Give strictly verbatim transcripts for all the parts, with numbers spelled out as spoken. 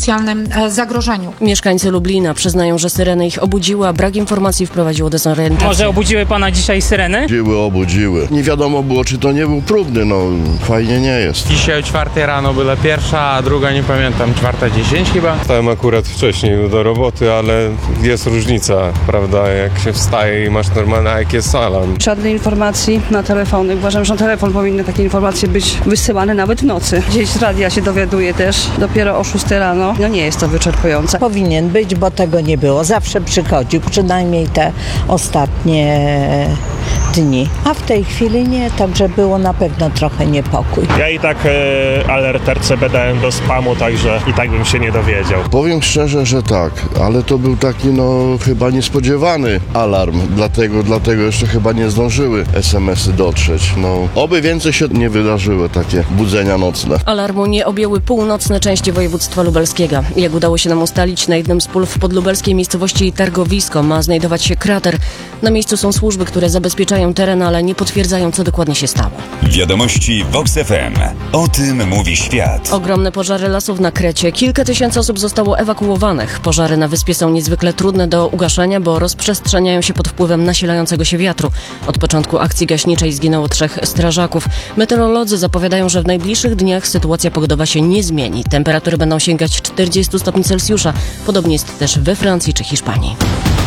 potencjalnym zagrożeniu. Mieszkańcy Lublina przyznają, że syreny ich obudziły, a brak informacji wprowadziło dezorientację. Może obudziły pana dzisiaj syreny? Obudziły, obudziły. Nie wiadomo było, czy to nie był próbny, no fajnie nie jest. Dzisiaj o czwartej rano była pierwsza, a druga nie pamiętam, czwarta dziesięć chyba. Wstałem akurat wcześniej do roboty, ale jest różnica, prawda, jak się wstaje i masz normalny, a jak jest alarm. Żadnej informacji na telefony. Uważam, że na telefon powinny takie informacje być wysyłane nawet w nocy. Gdzieś z radia się dowiaduje też dopiero o szóstej rano. No nie jest to wyczerpujące. Powinien być, bo tego nie było. Zawsze przychodził, przynajmniej te ostatnie dni. A w tej chwili nie, także było na pewno trochę niepokój. Ja i tak e, alert R C B dałem do spamu, także i tak bym się nie dowiedział. Powiem szczerze, że tak, ale to był taki no chyba niespodziewany alarm, dlatego, dlatego jeszcze chyba nie zdążyły es em esy dotrzeć. No, oby więcej się nie wydarzyło takie budzenia nocne. Alarmu nie objęły północne części województwa lubelskiego. Jak udało się nam ustalić, na jednym z pól w podlubelskiej miejscowości Targowisko ma znajdować się krater. Na miejscu są służby, które zabezpieczają teren, ale nie potwierdzają, co dokładnie się stało. Wiadomości Vox F M. O tym mówi świat. Ogromne pożary lasów na Krecie. Kilka tysięcy osób zostało ewakuowanych. Pożary na wyspie są niezwykle trudne do ugaszenia, bo rozprzestrzeniają się pod wpływem nasilającego się wiatru. Od początku akcji gaśniczej zginęło trzech strażaków. Meteorolodzy zapowiadają, że w najbliższych dniach sytuacja pogodowa się nie zmieni. Temperatury będą sięgać czterdzieści stopni Celsjusza. Podobnie jest też we Francji czy Hiszpanii.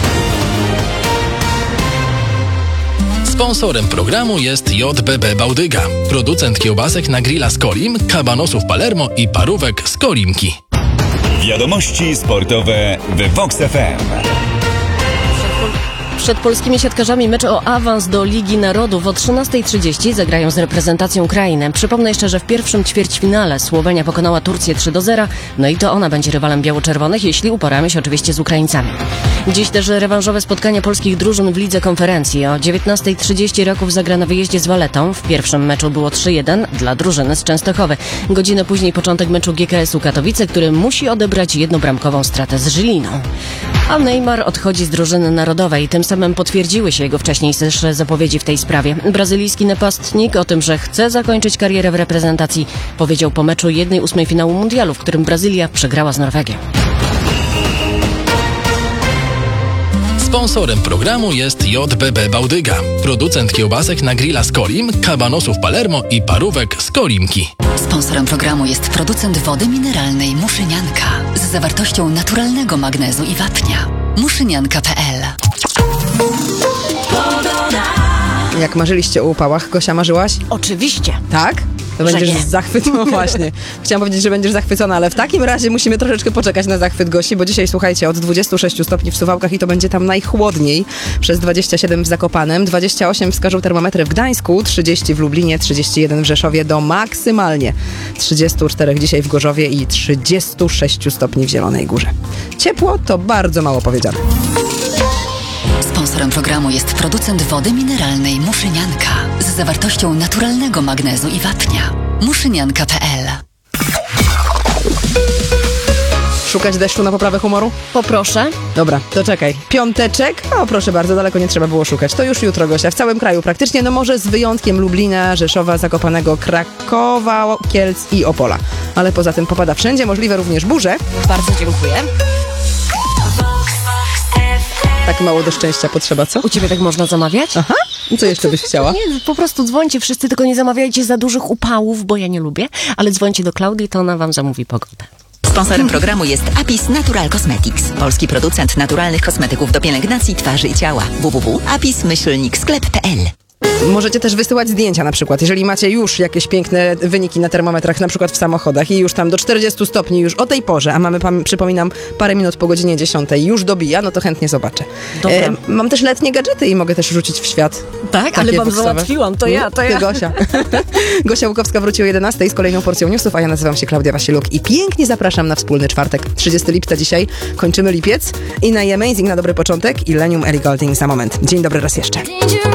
Sponsorem programu jest J B B Bałdyga, producent kiełbasek na grilla z Kolim, kabanosów Palermo i parówek z Kolimki. Wiadomości sportowe w Vox F M. Przed polskimi siatkarzami mecz o awans do Ligi Narodów o trzynasta trzydzieści zagrają z reprezentacją Ukrainy. Przypomnę jeszcze, że w pierwszym ćwierćfinale Słowenia pokonała Turcję trzy do zera, no i to ona będzie rywalem biało-czerwonych, jeśli uporamy się oczywiście z Ukraińcami. Dziś też rewanżowe spotkania polskich drużyn w Lidze Konferencji. O dziewiętnasta trzydzieści Raków zagra na wyjeździe z Waletą. W pierwszym meczu było trzy jeden dla drużyny z Częstochowy. Godzinę później początek meczu G K S-u Katowice, który musi odebrać jednobramkową stratę z Żyliną. A Neymar odchodzi z drużyny narodowej. Tym samym potwierdziły się jego wcześniejsze zapowiedzi w tej sprawie. Brazylijski napastnik o tym, że chce zakończyć karierę w reprezentacji, powiedział po meczu jednej ósmej finału mundialu, w którym Brazylia przegrała z Norwegią. Sponsorem programu jest J B B Bałdyga, producent kiełbasek na grilla z Kolim, kabanosów Palermo i parówek z Kolimki. Sponsorem programu jest producent wody mineralnej Muszynianka z zawartością naturalnego magnezu i wapnia. muszynianka kropka pe el. Jak marzyliście o upałach, Gosia, marzyłaś? Oczywiście. Tak? To będziesz zachwycona. Właśnie. Chciałam powiedzieć, że będziesz zachwycona, ale w takim razie musimy troszeczkę poczekać na zachwyt Gosi, bo dzisiaj, słuchajcie, od dwudziestu sześciu stopni w Suwałkach i to będzie tam najchłodniej. Przez dwadzieścia siedem w Zakopanem, dwadzieścia osiem wskażą termometry w Gdańsku, trzydzieści w Lublinie, trzydzieści jeden w Rzeszowie do maksymalnie trzydziestu czterech dzisiaj w Gorzowie i trzydziestu sześciu stopni w Zielonej Górze. Ciepło to bardzo mało powiedziane. Sponsorem programu jest producent wody mineralnej Muszynianka z zawartością naturalnego magnezu i wapnia. muszynianka kropka pe el. Szukać deszczu na poprawę humoru? Poproszę. Dobra, to czekaj. Piąteczek? O, proszę bardzo, daleko nie trzeba było szukać. To już jutro, Gosia. W całym kraju praktycznie, no może z wyjątkiem Lublina, Rzeszowa, Zakopanego, Krakowa, Kielc i Opola. Ale poza tym popada wszędzie, możliwe również burze. Bardzo dziękuję. Tak mało do szczęścia potrzeba, co? U ciebie tak można zamawiać? Aha. I co jeszcze byś chciała? Nie, po prostu dzwońcie wszyscy, tylko nie zamawiajcie za dużych upałów, bo ja nie lubię, ale dzwońcie do Klaudii, to ona wam zamówi pogodę. Sponsorem programu jest Apis Natural Cosmetics, polski producent naturalnych kosmetyków do pielęgnacji twarzy i ciała. w w w kropka apis myślnik sklep kropka pe el. Możecie też wysyłać zdjęcia na przykład, jeżeli macie już jakieś piękne wyniki na termometrach, na przykład w samochodach i już tam do czterdziestu stopni już o tej porze, a mamy, pam, przypominam, parę minut po godzinie dziesiątej już dobija, no to chętnie zobaczę. E, mam też letnie gadżety i mogę też rzucić w świat. Tak, ale wam załatwiłam, to ja, to ja. Ty, Gosia. Gosia Łukowska wróci o jedenastej z kolejną porcją newsów, a ja nazywam się Klaudia Wasiluk i pięknie zapraszam na wspólny czwartek. trzydziestego lipca dzisiaj kończymy lipiec i na Amazing na dobry początek i Lenium Ellie Goulding za moment. Dzień dobry raz jeszcze.